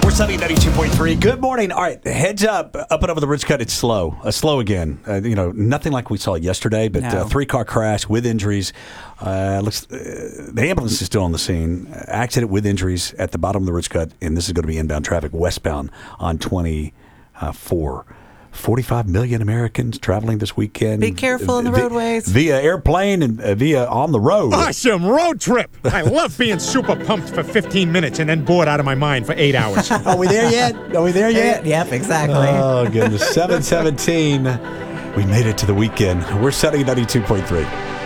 We're Sunny 92.3. Good morning. All right, heads up and over the Ridgecut, it's slow. Slow again. Nothing like we saw yesterday, but No. three-car crash with injuries. The ambulance is still on the scene. Accident with injuries at the bottom of the Ridgecut, and this is going to be inbound traffic westbound on 24. 45 million Americans traveling this weekend. Be careful on the roadways. Via airplane and via on the road. Awesome road trip. I love being super pumped for 15 minutes and then bored out of my mind for 8 hours. Are we there yet? Yep, exactly. Oh, goodness. 7:17. We made it to the weekend. We're Sunny 92.3.